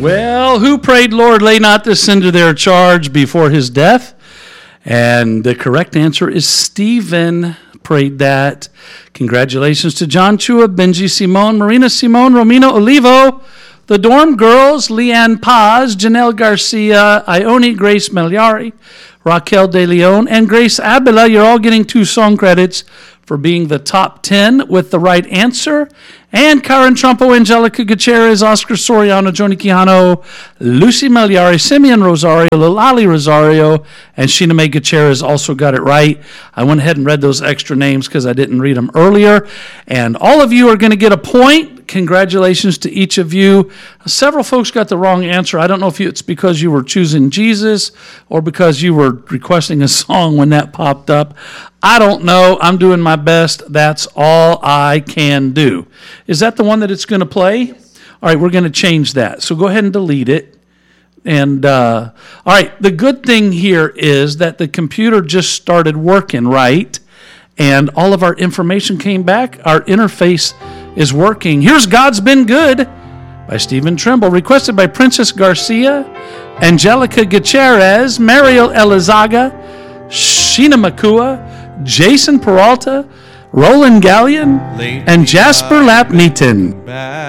Well, who prayed, Lord, lay not this sin to their charge before his death? And the correct answer is Stephen prayed that. Congratulations to John Chua, Benji Simone, Marina Simone, Romina Olivo, the dorm girls, Leanne Paz, Janelle Garcia, Ione Grace Meliari, Raquel De Leon, and Grace Abela. You're all getting 2 song credits for being the top 10 with the right answer. And Karen Trumpo, Angelica Gutierrez, Oscar Soriano, Joni Quijano, Lucy Meliari, Simeon Rosario, Lilali Rosario, and Sheena Mae Gutierrez also got it right. I went ahead and read those extra names because I didn't read them earlier. And all of you are going to get a point. Congratulations to each of you. Several folks got the wrong answer. I don't know if it's because you were choosing Jesus or because you were requesting a song when that popped up. I don't know. I'm doing my best. That's all I can do. Is that the one that it's going to play? Yes. All right, we're going to change that. So go ahead and delete it. And, all right, the good thing here is that the computer just started working, right? And all of our information came back. Our interface is working. Here's God's Been Good by Stephen Trimble, requested by Princess Garcia, Angelica Gutierrez, Mariel Elizaga, Sheena Makua, Jason Peralta, Roland Gallion, and Jasper Lapneaton.